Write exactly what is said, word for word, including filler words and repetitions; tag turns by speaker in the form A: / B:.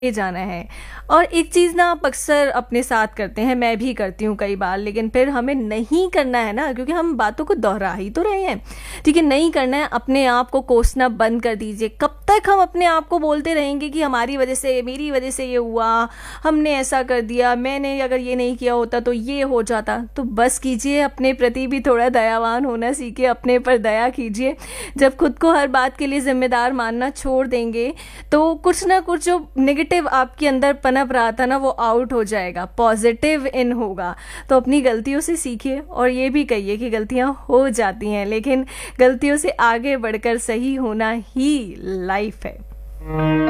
A: ले जाना है। और एक चीज़ ना आप अक्सर अपने साथ करते हैं, मैं भी करती हूँ कई बार, लेकिन फिर हमें नहीं करना है ना, क्योंकि हम बातों को दोहरा ही तो रहे हैं। ठीक है, नहीं करना है, अपने आप को कोसना बंद कर दीजिए। कब तक हम अपने आप को बोलते रहेंगे कि हमारी वजह से, मेरी वजह से ये हुआ, हमने ऐसा कर दिया, मैंने अगर ये नहीं किया होता तो ये हो जाता। तो बस कीजिए, अपने प्रति भी थोड़ा दयावान होना सीखिए, अपने पर दया कीजिए। जब खुद को हर बात के लिए जिम्मेदार मानना छोड़ देंगे तो कुछ ना कुछ जो नेगेटिव आपके अंदर पनप रहा था ना, वो आउट हो जाएगा, पॉजिटिव इन होगा। तो अपनी गलतियों से सीखिए और ये भी कहिए कि गलतियां हो जाती हैं, लेकिन गलतियों से आगे बढ़कर सही होना ही लाइफ है।